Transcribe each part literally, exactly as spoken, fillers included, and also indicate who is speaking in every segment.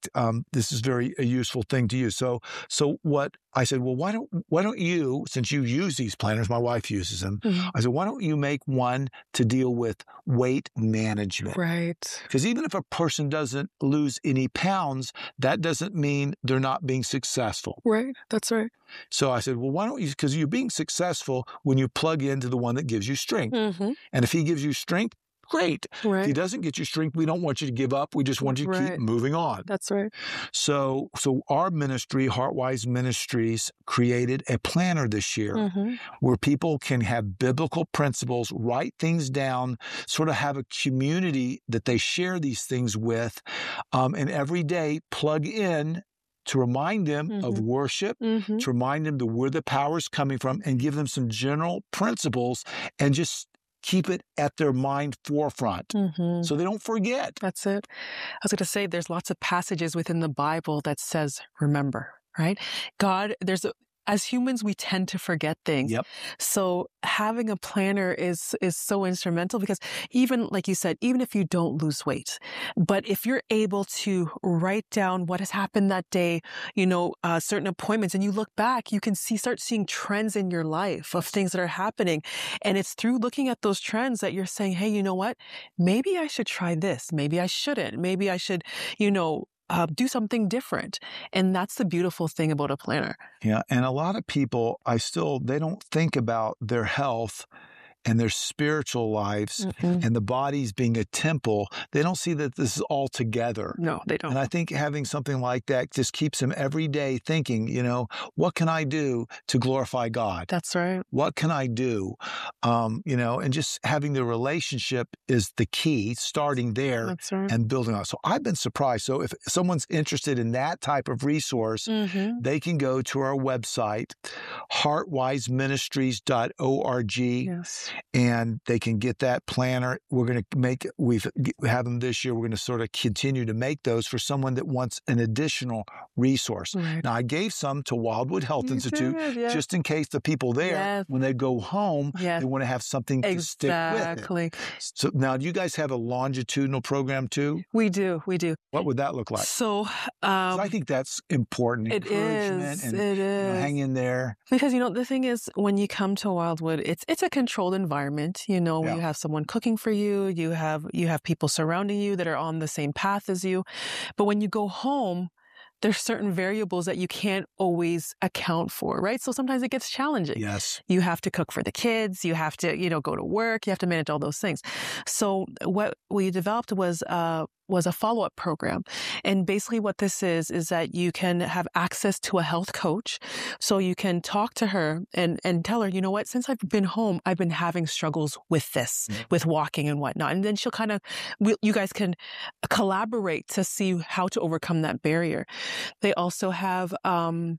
Speaker 1: fact, um, this is very a useful thing to use. So, so what I said, well, why don't why don't you, since you use these planners, my wife uses them.
Speaker 2: Mhm.
Speaker 1: I said, why don't you make one to deal with weight management?
Speaker 2: Right.
Speaker 1: Because even if a person doesn't lose any pounds, that doesn't mean they're not being successful.
Speaker 2: Right. That's right.
Speaker 1: So I said, well, why don't you? Because you're being successful when you plug into the one that gives you strength.
Speaker 2: Mm-hmm.
Speaker 1: And if he gives you strength, great. If he
Speaker 2: Right.
Speaker 1: doesn't get you strength, we don't want you to give up. We just want you to keep
Speaker 2: Right.
Speaker 1: moving on.
Speaker 2: That's right.
Speaker 1: So, so our ministry, Heartwise Ministries, created a planner this year
Speaker 2: Mm-hmm.
Speaker 1: where people can have biblical principles, write things down, sort of have a community that they share these things with, um, and every day plug in to remind them of
Speaker 2: Mm-hmm.
Speaker 1: worship,
Speaker 2: Mm-hmm.
Speaker 1: to remind them to where the power is coming from, and give them some general principles, and just keep it at their mind forefront
Speaker 2: Mm-hmm.
Speaker 1: so they don't forget.
Speaker 2: That's it. I was going to say, there's lots of passages within the Bible that says, remember, right? God, there's a, as humans, we tend to forget things.
Speaker 1: Yep.
Speaker 2: So having a planner is, is so instrumental, because even, like you said, even if you don't lose weight, but if you're able to write down what has happened that day, you know, uh, certain appointments, and you look back, you can see, start seeing trends in your life of things that are happening. And it's through looking at those trends that you're saying, hey, you know what? Maybe I should try this. Maybe I shouldn't. Maybe I should, you know, Uh, do something different. And that's the beautiful thing about a planner.
Speaker 1: Yeah. And a lot of people, I still, they don't think about their health and their spiritual lives
Speaker 2: Mm-mm.
Speaker 1: and the bodies being a temple. They don't see that this is all together.
Speaker 2: No, they don't.
Speaker 1: And I think having something like that just keeps them every day thinking, you know, what can I do to glorify God?
Speaker 2: That's right.
Speaker 1: What can I do? Um, you know, and just having the relationship is the key, starting there
Speaker 2: That's right.
Speaker 1: and building on. So I've been surprised. So if someone's interested in that type of resource,
Speaker 2: Mm-hmm.
Speaker 1: they can go to our website, heartwise ministries dot org,
Speaker 2: Yes.
Speaker 1: and they can get that planner. We're going to make, we've have them this year. We're going to sort of continue to make those for someone that wants an additional resource.
Speaker 2: Right.
Speaker 1: Now, I gave some to Wildwood Health
Speaker 2: You
Speaker 1: Institute
Speaker 2: did, yes.
Speaker 1: just in case the people there,
Speaker 2: Yes.
Speaker 1: when they go home,
Speaker 2: Yes.
Speaker 1: they want to have something to stick with it.
Speaker 2: Exactly.
Speaker 1: So now, do you guys have a longitudinal program too?
Speaker 2: We do. We do.
Speaker 1: What would that look like?
Speaker 2: So,
Speaker 1: 'Cause
Speaker 2: um,
Speaker 1: I think that's important.
Speaker 2: it
Speaker 1: Encouragement
Speaker 2: is.
Speaker 1: and
Speaker 2: It
Speaker 1: you know,
Speaker 2: is.
Speaker 1: hang in there.
Speaker 2: Because, you know, the thing is, when you come to Wildwood, it's it's a controlled environment. You know,
Speaker 1: Yeah.
Speaker 2: you have someone cooking for you, you have you have people surrounding you that are on the same path as you. But when you go home, there's certain variables that you can't always account for, right? So sometimes it gets challenging.
Speaker 1: Yes.
Speaker 2: You have to cook for the kids, you have to, you know, go to work, you have to manage all those things. So what we developed was uh was a follow-up program. And basically what this is, is that you can have access to a health coach. So you can talk to her and, and tell her, you know what, since I've been home, I've been having struggles with this,
Speaker 1: Mm.
Speaker 2: with walking and whatnot. And then she'll kind of, we, you guys can collaborate to see how to overcome that barrier. They also have, um,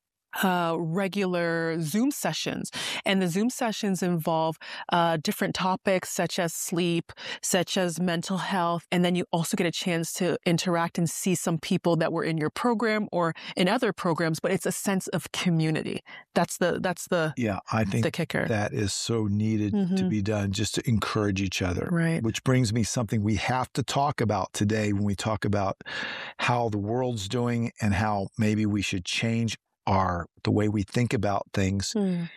Speaker 2: uh, regular Zoom sessions. And the Zoom sessions involve uh, different topics such as sleep, such as mental health. And then you also get a chance to interact and see some people that were in your program or in other programs, but it's a sense of community. That's the, that's the,
Speaker 1: Yeah, I think
Speaker 2: the kicker.
Speaker 1: that is so needed to
Speaker 2: Mhm.
Speaker 1: be done, just to encourage each other.
Speaker 2: Right.
Speaker 1: Which brings me something we have to talk about today when we talk about how the world's doing and how maybe we should change our the way we think about things.
Speaker 2: Mm.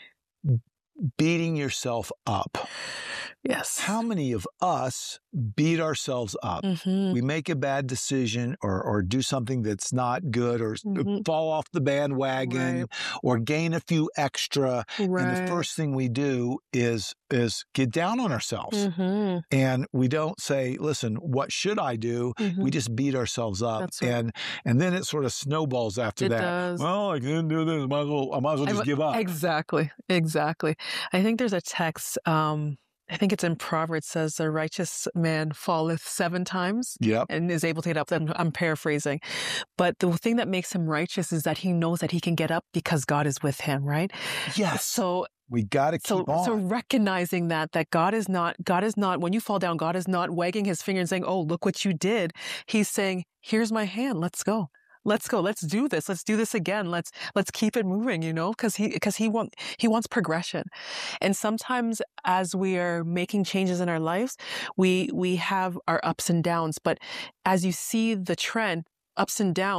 Speaker 1: Beating yourself up.
Speaker 2: Yes.
Speaker 1: How many of us beat ourselves up?
Speaker 2: Mhm.
Speaker 1: We make a bad decision or or do something that's not good or s-
Speaker 2: Mhm.
Speaker 1: fall off the bandwagon
Speaker 2: Right.
Speaker 1: or gain a few extra. And the
Speaker 2: Right.
Speaker 1: first thing we do is is get down on ourselves.
Speaker 2: Mhm.
Speaker 1: And we don't say, listen, what should I do?
Speaker 2: Mhm.
Speaker 1: We just beat ourselves up.
Speaker 2: That's right.
Speaker 1: And and then it sort of snowballs after
Speaker 2: It
Speaker 1: that.
Speaker 2: does.
Speaker 1: Well, I couldn't do this. I might as well, I might as well just
Speaker 2: I-
Speaker 1: give up.
Speaker 2: Exactly. Exactly. I think there's a text, um, I think it's in Proverbs, says the righteous man falleth seven times
Speaker 1: Yep.
Speaker 2: and is able to get up. I'm, I'm paraphrasing. But the thing that makes him righteous is that he knows that he can get up because God is with him, right?
Speaker 1: Yes.
Speaker 2: So
Speaker 1: We got to keep
Speaker 2: so
Speaker 1: on.
Speaker 2: so recognizing that that God is not God is not when you fall down, God is not wagging his finger and saying, "Oh, look what you did." He's saying, "Here's my hand. Let's go. Let's go. Let's do this. Let's do this again. Let's let's keep it moving, you know, because he because he want he wants progression." And sometimes as we are making changes in our lives, we we have our ups and downs. But as you see the trend, ups and downs